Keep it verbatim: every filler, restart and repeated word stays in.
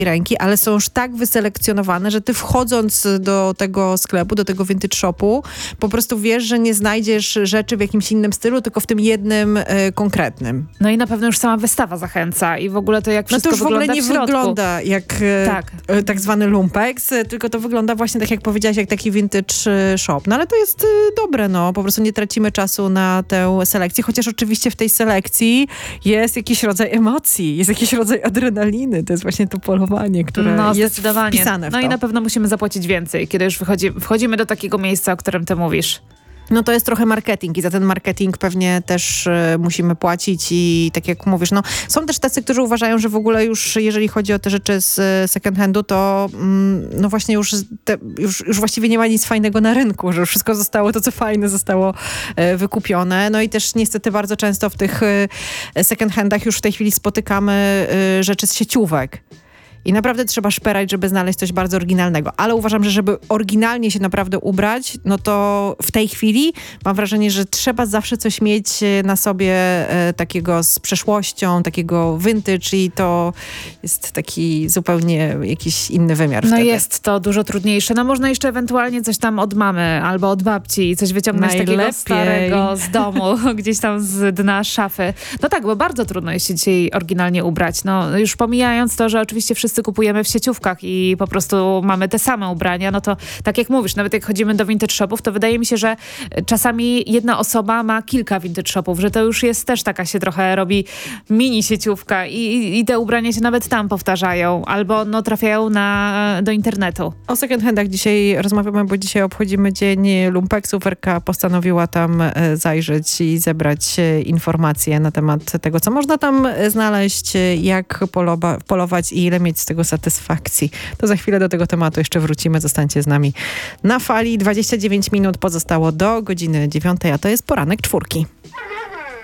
ręki, ale są już tak wyselekcjonowane, że ty wchodząc do tego sklepu, do tego vintage shopu, po prostu wiesz, że nie znajdziesz rzeczy w jakimś innym stylu, tylko w tym jednym y, konkretnym. No i na pewno już sama wystawa zachęca i w ogóle to jak wszystko no to już w ogóle nie w środku. wygląda jak tak. Y, tak zwany lumpex, tylko to wygląda właśnie tak jak powiedziałaś, jak taki vintage shop. No ale to jest y, dobre, no. Po prostu nie tracimy czasu na tę selekcję, chociaż oczywiście w tej selekcji jest jakiś rodzaj emocji, jest jakiś rodzaj adrenaliny. To jest właśnie to polowanie, które no, jest wpisane w No to. i na pewno musimy zapłacić więcej, kiedy już wychodzi, wchodzimy do takiego miejsca, o którym ty mówisz. No to jest trochę marketing i za ten marketing pewnie też y, musimy płacić i tak jak mówisz, no są też tacy, którzy uważają, że w ogóle już jeżeli chodzi o te rzeczy z y, second handu, to mm, no właśnie już, te, już, już właściwie nie ma nic fajnego na rynku, że już wszystko zostało, to co fajne zostało y, wykupione. No i też niestety bardzo często w tych y, second handach już w tej chwili spotykamy y, rzeczy z sieciówek. I naprawdę trzeba szperać, żeby znaleźć coś bardzo oryginalnego. Ale uważam, że żeby oryginalnie się naprawdę ubrać, no to w tej chwili mam wrażenie, że trzeba zawsze coś mieć na sobie e, takiego z przeszłością, takiego vintage i to jest taki zupełnie jakiś inny wymiar No wtedy. jest to dużo trudniejsze. No można jeszcze ewentualnie coś tam od mamy albo od babci, coś wyciągnąć Najlepiej. takiego starego z domu, gdzieś tam z dna szafy. No tak, bo bardzo trudno jest się dzisiaj oryginalnie ubrać. No już pomijając to, że oczywiście wszyscy wszyscy kupujemy w sieciówkach i po prostu mamy te same ubrania, no to tak jak mówisz, nawet jak chodzimy do vintage shopów, to wydaje mi się, że czasami jedna osoba ma kilka vintage shopów, że to już jest też taka się trochę robi mini sieciówka i, i te ubrania się nawet tam powtarzają albo no trafiają na, do internetu. O second handach dzisiaj rozmawiamy, bo dzisiaj obchodzimy Dzień Lumpeksu. Werka postanowiła tam zajrzeć i zebrać informacje na temat tego, co można tam znaleźć, jak poloba, polować i ile mieć z tego satysfakcji. To za chwilę do tego tematu jeszcze wrócimy. Zostańcie z nami na fali. dwadzieścia dziewięć minut pozostało do godziny dziewiątej, a to jest poranek czwórki.